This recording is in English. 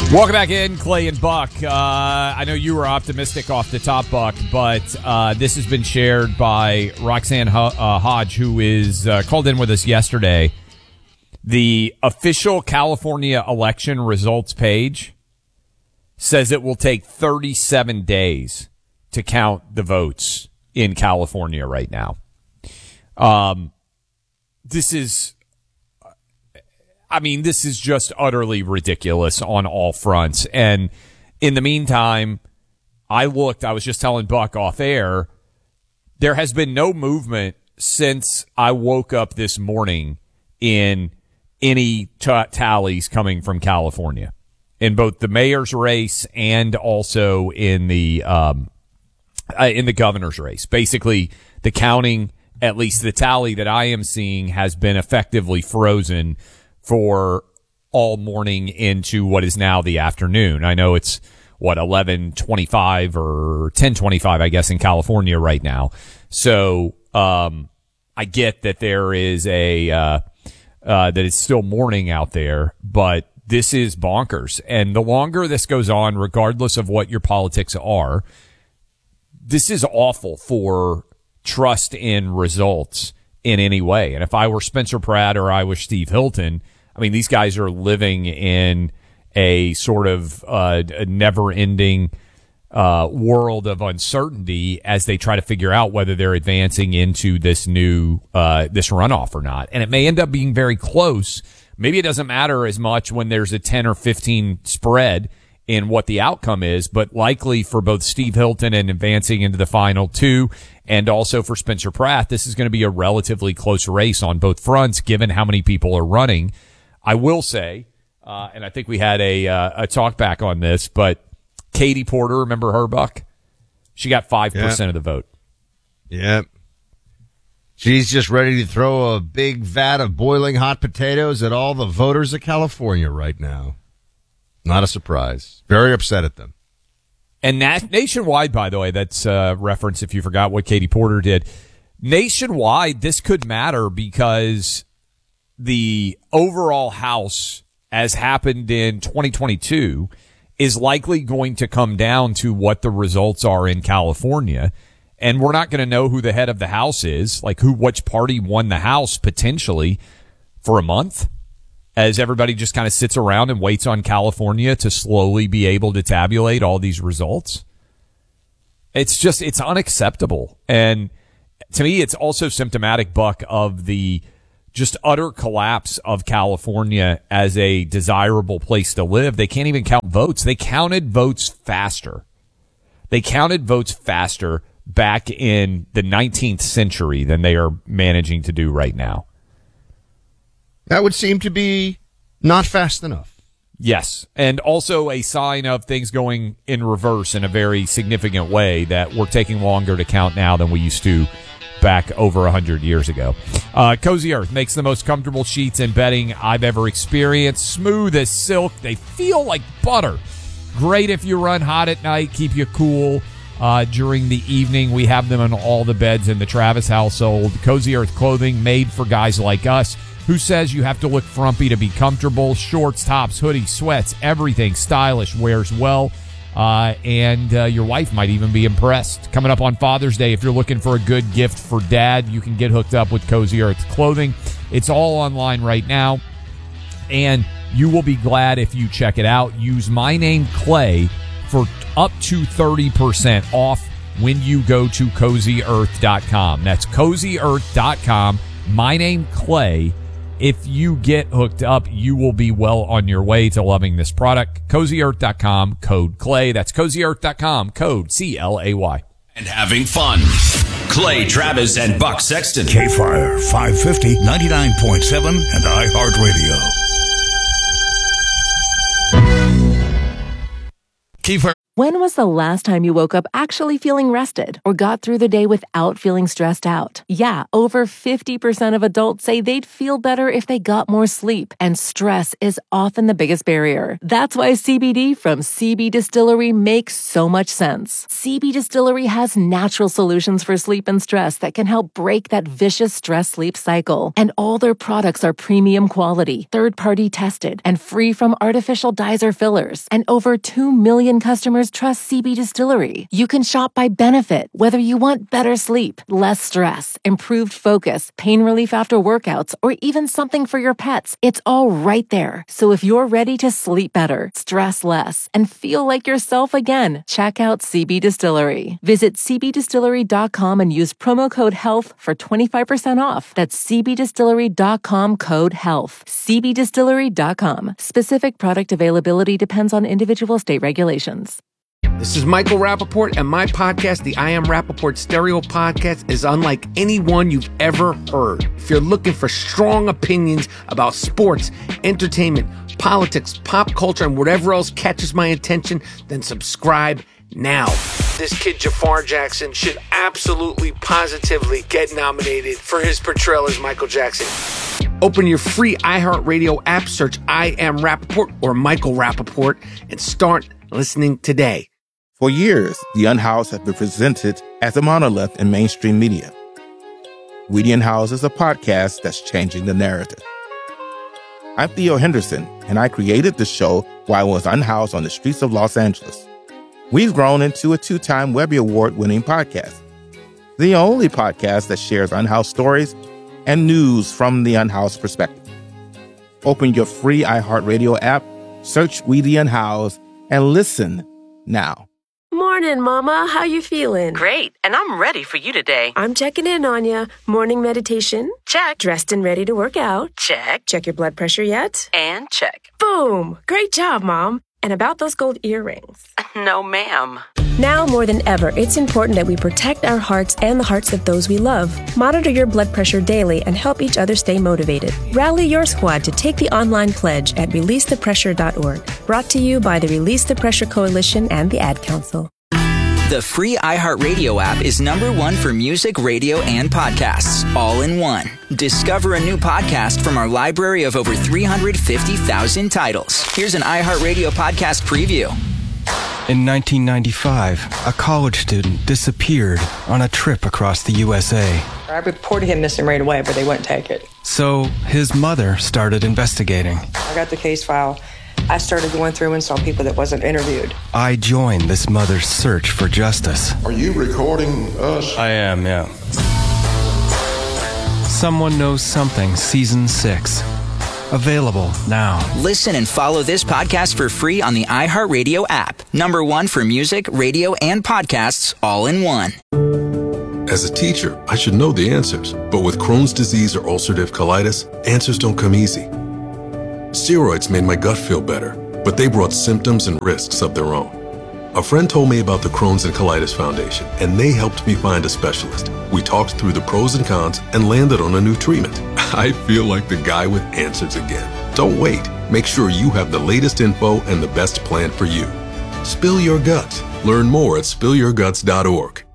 Welcome back in, Clay and Buck. I know you were optimistic off the top, Buck, but this has been shared by Roxanne Hodge, who is called in with us yesterday. The official California election results page says it will take 37 days to count the votes in California right now. This is just utterly ridiculous on all fronts. And in the meantime, I was just telling Buck off air, there has been no movement since I woke up this morning in any tallies coming from California, in both the mayor's race and also in the governor's race. Basically, the counting, at least the tally that I am seeing, has been effectively frozen for all morning into what is now the afternoon. I know it's 11:25 or 10:25, I guess, in California right now. So I get that there is that it's still morning out there, but this is bonkers. And the longer this goes on, regardless of what your politics are, this is awful for trust in results in any way. And if I were Spencer Pratt or I was Steve Hilton, I mean, these guys are living in a sort of a never-ending world of uncertainty as they try to figure out whether they're advancing into this new this runoff or not. And it may end up being very close. Maybe it doesn't matter as much when there's a 10 or 15 spread in what the outcome is, but likely for both Steve Hilton and advancing into the final two, and also for Spencer Pratt, this is going to be a relatively close race on both fronts, given how many people are running. I will say, and I think we had a talk back on this, but Katie Porter, remember her, Buck? She got 5% of the vote. Yep. She's just ready to throw a big vat of boiling hot potatoes at all the voters of California right now. Not a surprise. Very upset at them. And nationwide, by the way, that's a reference if you forgot what Katie Porter did. Nationwide, this could matter because the overall House, as happened in 2022, is likely going to come down to what the results are in California. And we're not going to know who the head of the House is, like which party won the House potentially for a month, as everybody just kind of sits around and waits on California to slowly be able to tabulate all these results. It's unacceptable. And to me, it's also symptomatic, Buck, of the just utter collapse of California as a desirable place to live. They can't even count votes. They counted votes faster. Back in the 19th century than they are managing to do right now. That would seem to be not fast enough. Yes, and also a sign of things going in reverse in a very significant way, that we're taking longer to count now than we used to back over 100 years ago. Cozy Earth makes the most comfortable sheets and bedding I've ever experienced. Smooth as silk. They feel like butter. Great if you run hot at night, keep you cool during the evening. We have them on all the beds in the Travis household. Cozy Earth clothing made for guys like us. Who says you have to look frumpy to be comfortable? Shorts, tops, hoodies, sweats, everything stylish, wears well. And your wife might even be impressed. Coming up on Father's Day, if you're looking for a good gift for dad, you can get hooked up with Cozy Earth clothing. It's all online right now, and you will be glad if you check it out. Use my name, Clay, for up to 30% off when you go to CozyEarth.com. That's CozyEarth.com. My name, Clay. If you get hooked up, you will be well on your way to loving this product. CozyEarth.com, code Clay. That's CozyEarth.com, code CLAY. And having fun. Clay Travis and Buck Sexton. K-Fire 550, 99.7, and iHeartRadio. K-Fire. When was the last time you woke up actually feeling rested or got through the day without feeling stressed out? Yeah, over 50% of adults say they'd feel better if they got more sleep, and stress is often the biggest barrier. That's why CBD from CB Distillery makes so much sense. CB Distillery has natural solutions for sleep and stress that can help break that vicious stress-sleep cycle. And all their products are premium quality, third-party tested, and free from artificial dyes or fillers. And over 2 million customers trust CB Distillery. You can shop by benefit, whether you want better sleep, less stress, improved focus, pain relief after workouts, or even something for your pets. It's all right there. So if you're ready to sleep better, stress less, and feel like yourself again, check out CB Distillery. Visit cbdistillery.com and use promo code HEALTH for 25% off. That's cbdistillery.com, code HEALTH. cbdistillery.com. Specific product availability depends on individual state regulations. This is Michael Rappaport, and my podcast, the I Am Rappaport Stereo Podcast, is unlike any one you've ever heard. If you're looking for strong opinions about sports, entertainment, politics, pop culture, and whatever else catches my attention, then subscribe now. This kid Jafar Jackson should absolutely, positively get nominated for his portrayal as Michael Jackson. Open your free iHeartRadio app, search I Am Rappaport or Michael Rappaport, and start listening today. For years, The Unhoused has been presented as a monolith in mainstream media. We The Unhoused is a podcast that's changing the narrative. I'm Theo Henderson, and I created the show while I was unhoused on the streets of Los Angeles. We've grown into a 2-time Webby Award-winning podcast, the only podcast that shares unhoused stories and news from the unhoused perspective. Open your free iHeartRadio app, search We The Unhoused, and listen now. Morning, Mama. How you feeling? Great, and I'm ready for you today. I'm checking in on ya. Morning meditation? Check. Dressed and ready to work out? Check. Check your blood pressure yet? And check. Boom! Great job, Mom. And about those gold earrings? No, ma'am. Now more than ever, it's important that we protect our hearts and the hearts of those we love. Monitor your blood pressure daily and help each other stay motivated. Rally your squad to take the online pledge at releasethepressure.org. Brought to you by the Release the Pressure Coalition and the Ad Council. The free iHeartRadio app is #1 for music, radio, and podcasts, all in one. Discover a new podcast from our library of over 350,000 titles. Here's an iHeartRadio podcast preview. In 1995, a college student disappeared on a trip across the USA. I reported him missing right away, but they wouldn't take it. So his mother started investigating. I got the case file. I started going through and saw people that wasn't interviewed. I joined this mother's search for justice. Are you recording us? I am, yeah. Someone Knows Something, Season 6. Available now. Listen and follow this podcast for free on the iHeartRadio app. #1 for music, radio, and podcasts, all in one. As a teacher, I should know the answers. But with Crohn's disease or ulcerative colitis, answers don't come easy. Steroids made my gut feel better, but they brought symptoms and risks of their own. A friend told me about the Crohn's and Colitis Foundation, and they helped me find a specialist. We talked through the pros and cons and landed on a new treatment. I feel like the guy with answers again. Don't wait. Make sure you have the latest info and the best plan for you. Spill your guts. Learn more at spillyourguts.org.